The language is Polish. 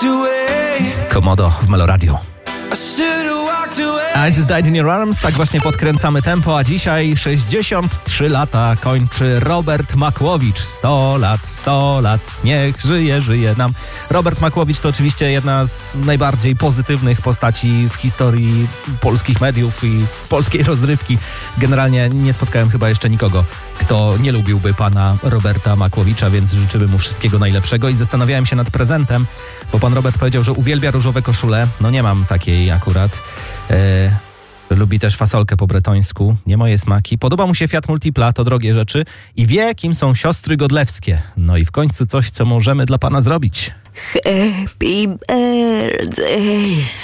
Komodo w Meloradiu. I Just Died in Your Arms, tak właśnie podkręcamy tempo, a dzisiaj 63 lata kończy Robert Makłowicz. 100 lat, niech żyje nam. Robert Makłowicz to oczywiście jedna z najbardziej pozytywnych postaci w historii polskich mediów i polskiej rozrywki. Generalnie nie spotkałem chyba jeszcze nikogo, kto nie lubiłby pana Roberta Makłowicza, więc życzymy mu wszystkiego najlepszego i zastanawiałem się nad prezentem, bo pan Robert powiedział, że uwielbia różowe koszule. No nie mam takiej akurat. Lubi też fasolkę po bretońsku, nie moje smaki. Podoba mu się Fiat Multipla, to drogie rzeczy i wie, kim są siostry Godlewskie. No i w końcu coś, co możemy dla pana zrobić. Happy birthday,